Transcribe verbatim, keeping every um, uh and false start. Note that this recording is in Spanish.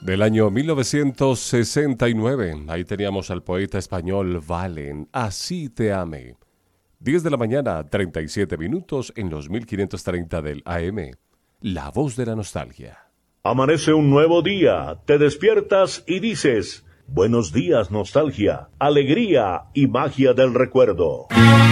del año mil novecientos sesenta y nueve. Ahí teníamos al poeta español Valen, Así te amé. diez de la mañana, treinta y siete minutos en los mil quinientos treinta del A M. La voz de la nostalgia. Amanece un nuevo día, te despiertas y dices, buenos días nostalgia, alegría y magia del recuerdo.